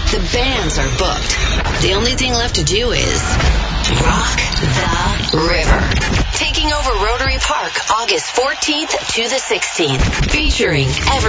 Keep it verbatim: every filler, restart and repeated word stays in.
The bands are booked. The only thing left to do is rock the river. Taking over Rotary Park August fourteenth to the sixteenth. Featuring every